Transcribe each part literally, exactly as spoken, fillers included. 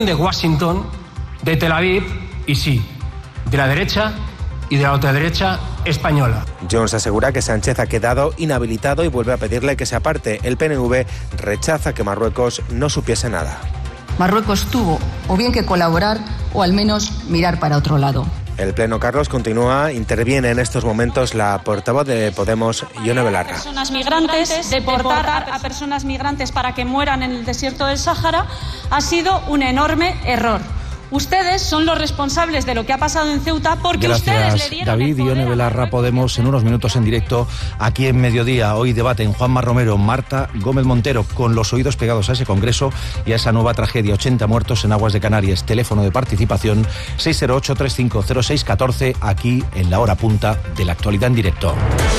de Washington, de Tel Aviv y sí, de la derecha y de la ultraderecha española. Junts asegura que Sánchez ha quedado inhabilitado y vuelve a pedirle que se aparte. El P N V rechaza que Marruecos no supiese nada. Marruecos tuvo o bien que colaborar o al menos mirar para otro lado. El Pleno, Carlos, continúa. Interviene en estos momentos la portavoz de Podemos, Ione Belarra. Personas migrantes, deportar a personas migrantes para que mueran en el desierto del Sáhara ha sido un enorme error. Ustedes son los responsables de lo que ha pasado en Ceuta porque Gracias, ustedes le dieron David. el poder Ione Belarra, Podemos, en unos minutos en directo aquí en Mediodía. Hoy debaten Juanma Romero, Marta Gómez Montero, con los oídos pegados a ese congreso y a esa nueva tragedia. ochenta muertos en aguas de Canarias. Teléfono de participación seis cero ocho, tres cinco cero seis uno cuatro, aquí en la hora punta de la actualidad en directo.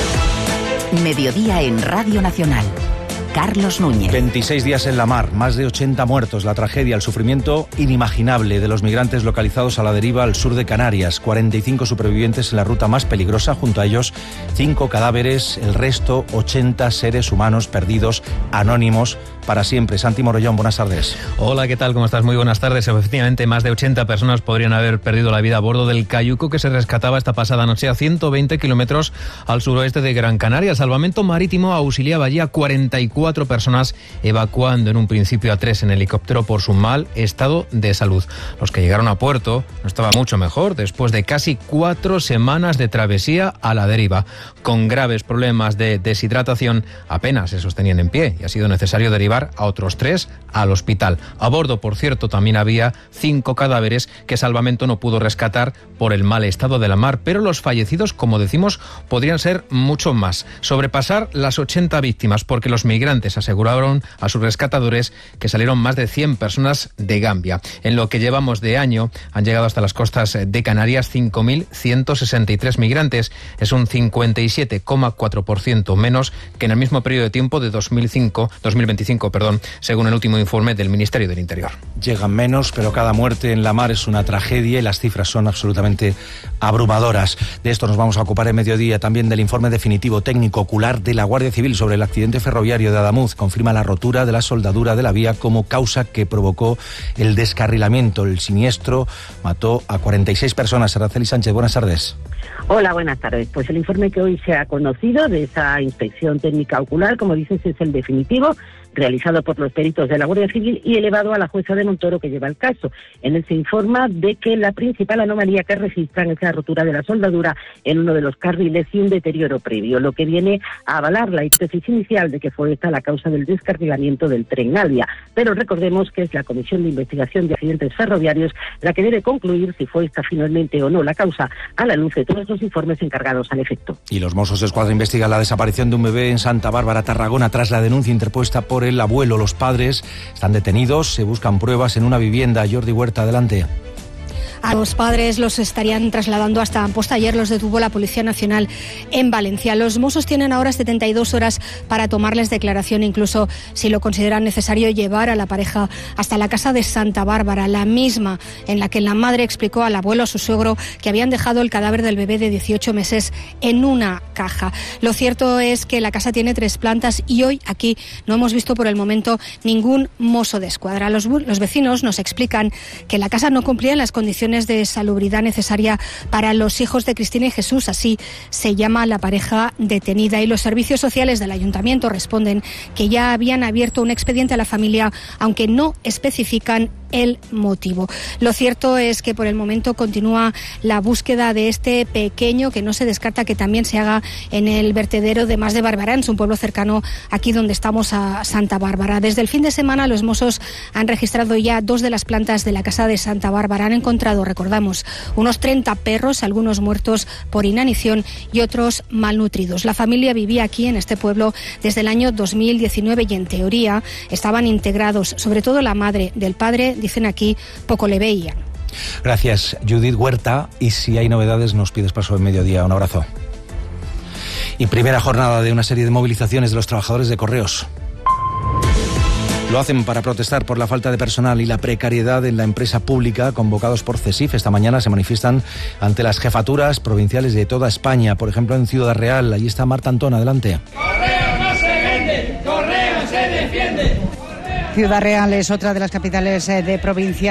Mediodía en Radio Nacional. Carlos Núñez. veintiséis días en la mar, más de ochenta muertos, la tragedia, el sufrimiento inimaginable de los migrantes localizados a la deriva al sur de Canarias, cuarenta y cinco supervivientes en la ruta más peligrosa, junto a ellos cinco cadáveres, el resto ochenta seres humanos perdidos, anónimos para siempre. Santi Morollón, buenas tardes. Hola, ¿qué tal? ¿Cómo estás? Muy buenas tardes. Efectivamente, más de ochenta personas podrían haber perdido la vida a bordo del cayuco que se rescataba esta pasada noche a ciento veinte kilómetros al suroeste de Gran Canaria. Salvamento Marítimo auxiliaba allí a cuarenta y cuatro personas, evacuando en un principio a tres en helicóptero por su mal estado de salud. Los que llegaron a puerto no estaba mucho mejor después de casi cuatro semanas de travesía a la deriva. Con graves problemas de deshidratación, apenas se sostenían en pie y ha sido necesario derivar a otros tres al hospital. A bordo, por cierto, también había cinco cadáveres que Salvamento no pudo rescatar por el mal estado de la mar, pero los fallecidos, como decimos, podrían ser mucho más, sobrepasar las ochenta víctimas, porque los migrantes aseguraron a sus rescatadores que salieron más de cien personas de Gambia. En lo que llevamos de año han llegado hasta las costas de Canarias cinco mil ciento sesenta y tres migrantes. Es un cincuenta y siete coma cuatro por ciento menos que en el mismo periodo de tiempo de dos mil cinco, dos mil veinticinco, perdón, según el último informe del Ministerio del Interior. Llegan menos, pero cada muerte en la mar es una tragedia y las cifras son absolutamente abrumadoras. De esto nos vamos a ocupar en Mediodía, también del informe definitivo técnico ocular de la Guardia Civil sobre el accidente ferroviario de Adamuz. Confirma la rotura de la soldadura de la vía como causa que provocó el descarrilamiento. El siniestro mató a cuarenta y seis personas. Araceli Sánchez, buenas tardes. Hola, buenas tardes. Pues el informe que hoy se ha conocido de esa inspección técnica ocular, como dices, es el definitivo, realizado por los peritos de la Guardia Civil y elevado a la jueza de Montoro que lleva el caso. En él se informa de que la principal anomalía que registran es la rotura de la soldadura en uno de los carriles y un deterioro previo, lo que viene a avalar la hipótesis inicial de que fue esta la causa del descarrilamiento del tren Alvia. Pero recordemos que es la Comisión de Investigación de Accidentes Ferroviarios la que debe concluir si fue esta finalmente o no la causa, a la luz de todos los informes encargados al efecto. Y los Mossos de Escuadra investigan la desaparición de un bebé en Santa Bárbara, Tarragona, tras la denuncia interpuesta por el abuelo. Los padres están detenidos, se buscan pruebas en una vivienda. Jordi Huerta, adelante. A los padres los estarían trasladando hasta Amposta. Ayer los detuvo la Policía Nacional en Valencia. Los Mossos tienen ahora setenta y dos horas para tomarles declaración, incluso si lo consideran necesario, llevar a la pareja hasta la casa de Santa Bárbara, la misma en la que la madre explicó al abuelo, a su suegro, que habían dejado el cadáver del bebé de dieciocho meses en una caja. Lo cierto es que la casa tiene tres plantas y hoy aquí no hemos visto por el momento ningún Mosso de Escuadra. Los, los vecinos nos explican que la casa no cumplía en las condiciones de salubridad necesaria para los hijos de Cristina y Jesús, así se llama la pareja detenida, y los servicios sociales del ayuntamiento responden que ya habían abierto un expediente a la familia, aunque no especifican el motivo. Lo cierto es que por el momento continúa la búsqueda de este pequeño, que no se descarta que también se haga en el vertedero de Mas de Barberans, un pueblo cercano aquí donde estamos, a Santa Bárbara. Desde el fin de semana los Mossos han registrado ya dos de las plantas de la casa de Santa Bárbara. Han encontrado, recordamos, unos treinta perros, algunos muertos por inanición y otros malnutridos. La familia vivía aquí en este pueblo desde el año dos mil diecinueve y en teoría estaban integrados, sobre todo la madre. Del padre, dicen aquí, poco le veían. Gracias, Judith Huerta. Y si hay novedades, nos pides paso en Mediodía. Un abrazo. Y primera jornada de una serie de movilizaciones de los trabajadores de Correos. Lo hacen para protestar por la falta de personal y la precariedad en la empresa pública. Convocados por CESIF, esta mañana se manifiestan ante las jefaturas provinciales de toda España. Por ejemplo, en Ciudad Real. Allí está Marta Antón, adelante. Correo no se vende, Correo se defiende. Ciudad Real es otra de las capitales de provincia